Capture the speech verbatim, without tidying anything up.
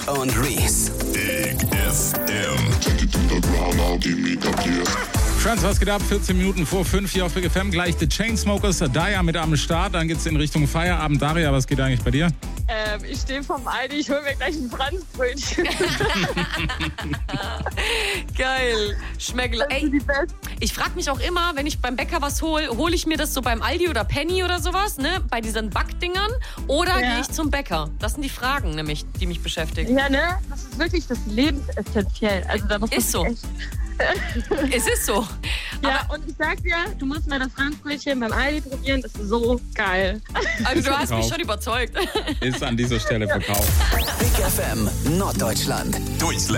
und Reese. Big F M. Friends, was geht ab? vierzehn Minuten vor fünf hier auf Big F M. Gleich The Chainsmokers, Daya mit am Start. Dann geht's in Richtung Feierabend. Daria, was geht eigentlich bei dir? Ähm, ich stehe vom Aldi, ich hole mir gleich ein Franzbrötchen. Geil. Schmeckle. Ey, ich frage mich auch immer, wenn ich beim Bäcker was hole, hole ich mir das so beim Aldi oder Penny oder sowas, ne? Bei diesen Backdingern. Oder Ja. gehe ich zum Bäcker? Das sind die Fragen, nämlich, die mich beschäftigen. Ja, ne? Das ist wirklich das Lebensessentiell. Also da muss man Ist so. echt... Es ist so. Ja, und ich sag dir, du musst mal das Franzbrötchen beim Aldi probieren, das ist so geil. Also du hast mich Verkauft. schon überzeugt. Ist an dieser Stelle verkauft. Big F M Norddeutschland. Durchslänger.